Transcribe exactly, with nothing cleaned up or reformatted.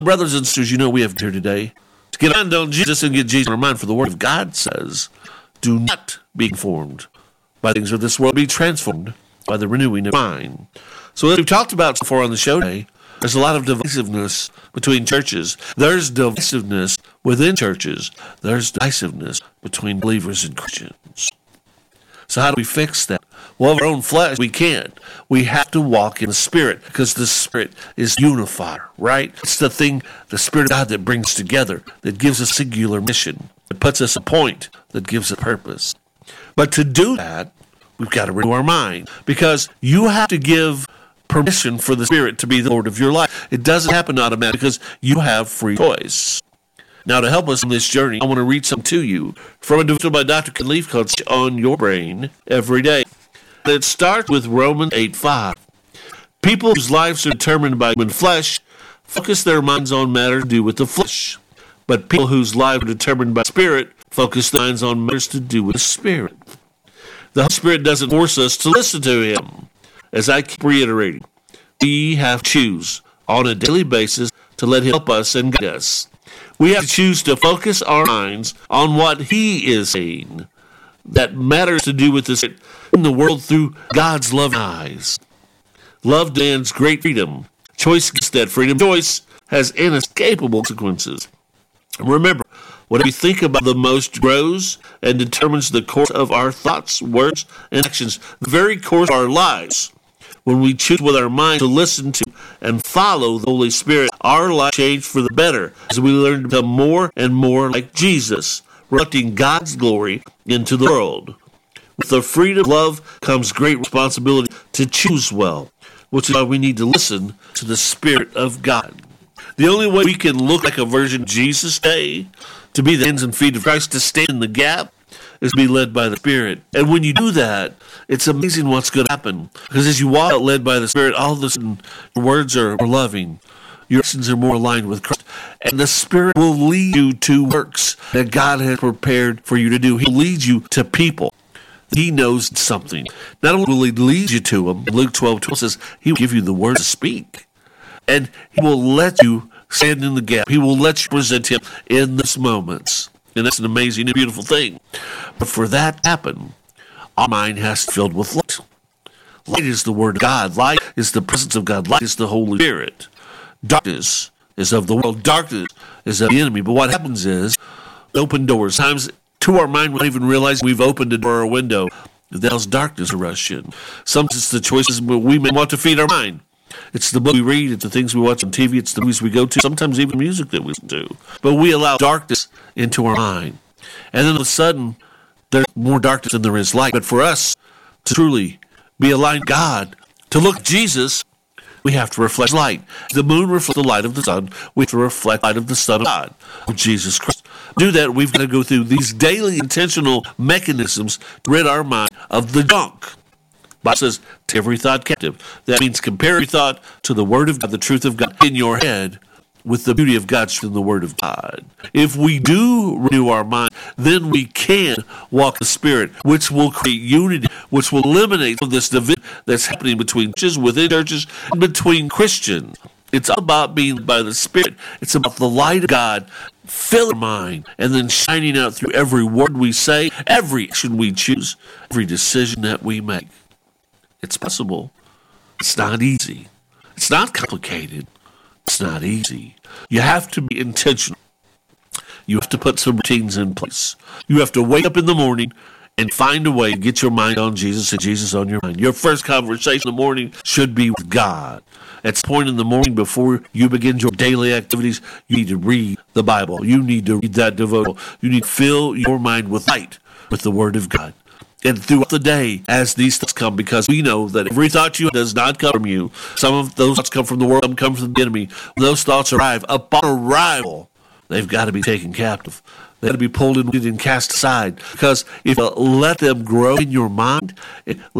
Brothers and sisters, you know we have here today to get on on Jesus and get Jesus in our mind, for the Word of God says, do not be conformed by things of this world, be transformed by the renewing of mind. So as we've talked about so far on the show today, there's a lot of divisiveness between churches. There's divisiveness within churches. There's divisiveness between believers and Christians. So how do we fix that? Well, of our own flesh, we can't. We have to walk in the Spirit, because the Spirit is unifier, right? It's the thing, the Spirit of God, that brings together, that gives us a singular mission, that puts us a point, that gives us a purpose. But to do that, we've got to renew our mind, because you have to give permission for the Spirit to be the Lord of your life. It doesn't happen automatically, because you have free choice. Now, to help us on this journey, I want to read something to you from a devotional by Doctor Ken Leaf called On Your Brain Every Day. It starts with Romans eight five. People whose lives are determined by human flesh focus their minds on matters to do with the flesh. But people whose lives are determined by Spirit focus their minds on matters to do with the Spirit. The Holy Spirit doesn't force us to listen to Him. As I keep reiterating, we have to choose on a daily basis to let Him help us and guide us. We have to choose to focus our minds on what He is saying that matters to do with this in the world through God's loving eyes. Love demands great freedom. Choice gets that freedom. Choice has inescapable consequences. Remember, what we think about the most grows and determines the course of our thoughts, words, and actions, the very course of our lives. When we choose with our mind to listen to and follow the Holy Spirit, our life changes for the better as we learn to become more and more like Jesus, reflecting God's glory into the world. With the freedom of love comes great responsibility to choose well, which is why we need to listen to the Spirit of God. The only way we can look like a version of Jesus today, to be the hands and feet of Christ, to stand in the gap, is to be led by the Spirit. And when you do that, it's amazing what's going to happen. Because as you walk out led by the Spirit, all of a sudden your words are more loving. Your actions are more aligned with Christ. And the Spirit will lead you to works that God has prepared for you to do. He'll lead you to people. He knows something. Not only will He lead you to them, Luke twelve twelve says He will give you the words to speak. And He will let you stand in the gap. He will let you present Him in those moments. And that's an amazing and beautiful thing. But for that to happen, our mind has to be filled with light. Light is the Word of God. Light is the presence of God. Light is the Holy Spirit. Darkness is of the world. Darkness is of the enemy. But what happens is, open doors. Times to our mind, we don't even realize we've opened a door or a window. There's darkness to rush in. Sometimes it's the choices we may want to feed our mind. It's the book we read, it's the things we watch on T V, it's the movies we go to, sometimes even music that we listen to. But we allow darkness into our mind. And then all of a sudden, there's more darkness than there is light. But for us to truly be aligned with God, to look at Jesus, we have to reflect light. The moon reflects the light of the sun. We have to reflect the light of the Son of God, of Jesus Christ. To do that, we've got to go through these daily intentional mechanisms to rid our mind of the junk. The Bible says, take every thought captive. That means compare every thought to the Word of God, the truth of God in your head, with the beauty of God in the Word of God. If we do renew our mind, then we can walk the Spirit, which will create unity, which will eliminate some of this division that's happening between churches, within churches, and between Christians. It's all about being by the Spirit. It's about the light of God filling our mind and then shining out through every word we say, every action we choose, every decision that we make. It's possible. It's not easy. It's not complicated. It's not easy. You have to be intentional. You have to put some routines in place. You have to wake up in the morning and find a way to get your mind on Jesus and Jesus on your mind. Your first conversation in the morning should be with God. At some point in the morning before you begin your daily activities, you need to read the Bible. You need to read that devotional. You need to fill your mind with light, with the Word of God. And throughout the day, as these thoughts come, because we know that every thought you have does not come from you. Some of those thoughts come from the world, some come from the enemy. When those thoughts arrive, upon arrival, they've got to be taken captive. They've got to be pulled in and cast aside. Because if you let them grow in your mind, let